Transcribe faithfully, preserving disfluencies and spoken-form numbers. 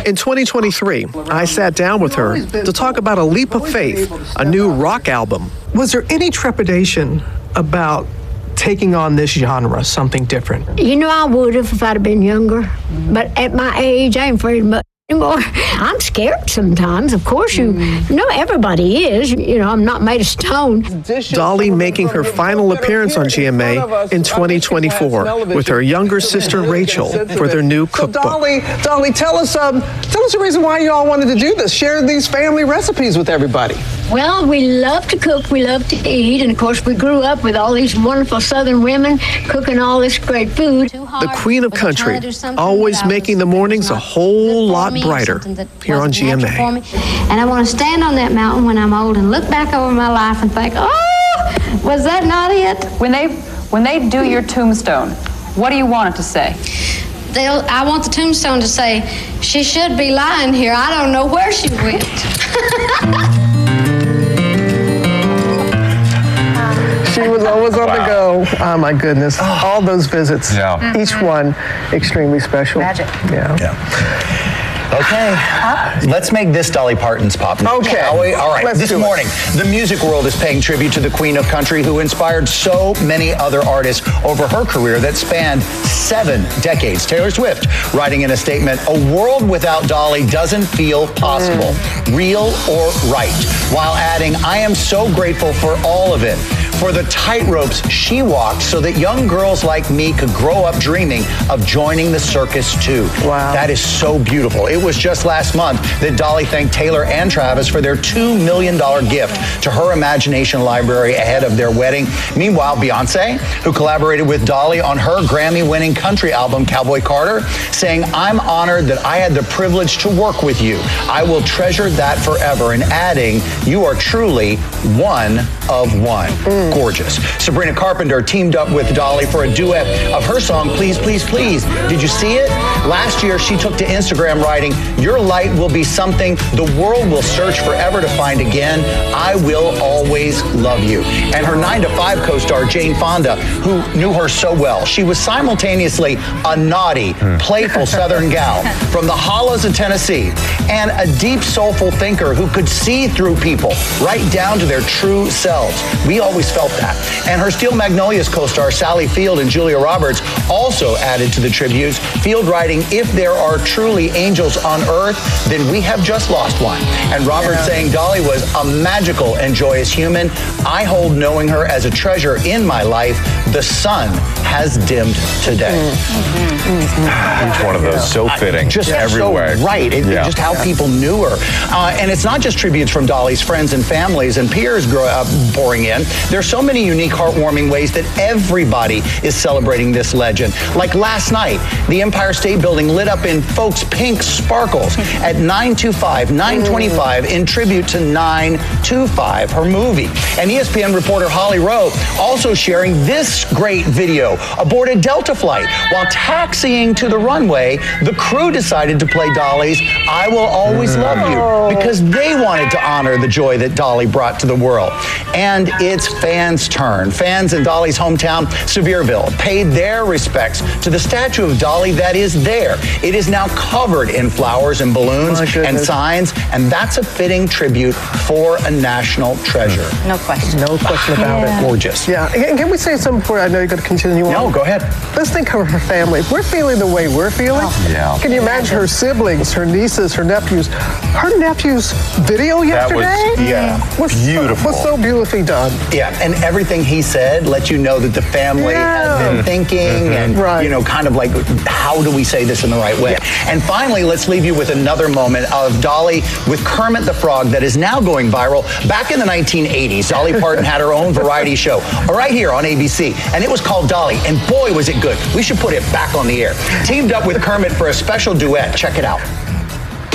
In twenty twenty-three, I sat down with her to talk about A Leap of Faith, a new rock album. Was there any trepidation about taking on this genre, something different? You know, I would have if I'd have been younger. But at my age, I ain't afraid much anymore. I'm scared sometimes. Of course, you, you know, everybody is. You know, I'm not made of stone. Dolly making her final appearance on G M A in twenty twenty-four with her younger sister Rachel for their new cookbook. So Dolly, Dolly, tell us, um, tell us the reason why you all wanted to do this. Share these family recipes with everybody. Well, we love to cook, we love to eat, and of course we grew up with all these wonderful Southern women cooking all this great food. The Queen of Country, always making the mornings a whole lot brighter here on G M A. And I want to stand on that mountain when I'm old and look back over my life and think, oh, was that not it? When they, when they do your tombstone, what do you want it to say? They'll, I want the tombstone to say, she should be lying here. I don't know where she went. She was always on wow. the go. Oh, my goodness. Oh. All those visits, yeah. each one extremely special. Magic. Yeah. yeah. Okay, huh? Let's make this Dolly Parton's pop. Okay. All right, Let's this morning, it. the music world is paying tribute to the Queen of Country, who inspired so many other artists over her career that spanned seven decades. Taylor Swift writing in a statement, "A world without Dolly doesn't feel possible, mm. real or right," while adding, "I am so grateful for all of it, for the tightropes she walked so that young girls like me could grow up dreaming of joining the circus too." Wow. That is so beautiful. It was just last month that Dolly thanked Taylor and Travis for their two million dollars gift to her Imagination Library ahead of their wedding. Meanwhile, Beyonce, who collaborated with Dolly on her Grammy-winning country album, Cowboy Carter, saying, "I'm honored that I had the privilege to work with you. I will treasure that forever," and adding, "You are truly one of one." Mm. Gorgeous. Sabrina Carpenter teamed up with Dolly for a duet of her song, Please, Please, Please. Did you see it? Last year, she took to Instagram writing, "Your light will be something the world will search forever to find again. I will always love you." And her nine to five co-star, Jane Fonda, who knew her so well, she was simultaneously a naughty, playful Southern gal from the hollows of Tennessee and a deep, soulful thinker who could see through people right down to their true selves. We always felt that. And her Steel Magnolias co-star, Sally Field and Julia Roberts, also added to the tributes, Field writing, "If there are truly angels on earth, then we have just lost one." And Roberts yeah. saying, "Dolly was a magical and joyous human. I hold knowing her as a treasure in my life. The sun has dimmed today." Mm-hmm. Mm-hmm. Each one of those yeah. so fitting, just yeah. every so way. Right, it, yeah. just how yeah. people knew her. Uh, and it's not just tributes from Dolly's friends and families and peers grow, uh, pouring in. There's so many unique, heartwarming ways that everybody is celebrating this legend. Like last night, the Empire State Building lit up in folks' pink sparkles at nine twenty-five, nine twenty-five in tribute to nine twenty-five, her movie. And E S P N reporter Holly Rowe also sharing this great video aboard a Delta flight. While taxiing to the runway, the crew decided to play Dolly's "I Will Always Love You" because they wanted to honor the joy that Dolly brought to the world. And it's fans' turn. Fans in Dolly's hometown, Sevierville, paid their respects to the statue of Dolly that is there. It is now covered in flowers and balloons and signs, and that's a fitting tribute for a national treasure. No question. No question about yeah. it. Gorgeous. Yeah. And can we say something before I know you're going to continue on? No, go ahead. Let's think of her family. We're feeling the way we're feeling. Oh. Yeah. Can you imagine her siblings, her nieces, her nephews? Her nephew's video yesterday? That was, yeah, was beautiful. So, was so beautifully done. Yeah, and everything he said let you know that the family yeah. had been thinking mm-hmm. and, right. you know, kind of like, how do we say this in the right way? Yeah. And finally, let's leave you with another moment of Dolly with Kermit the Frog that is now going viral. Back in the nineteen eighties, Dolly Parton had her own variety show right here on A B C, and it was called Dolly, and boy, was it good. We should put it back on the air. Teamed up with Kermit for a special duet. Check it out.